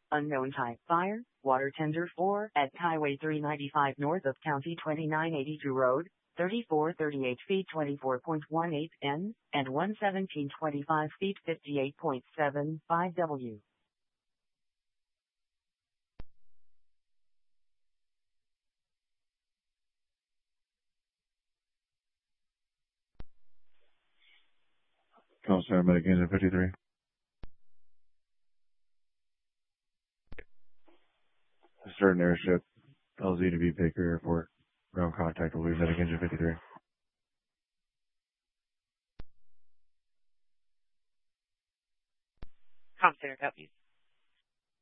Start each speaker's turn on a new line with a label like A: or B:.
A: Unknown type fire, water tender 4 at Highway 395 north of County 2982 Road, 3438 feet 24.18 N, and 11725 feet 58.75 W.
B: Call Center Medic Engine 53. Certain airship, LZ to be Baker Airport. Ground contact will be Medic Engine 53.
C: Call Center, help you.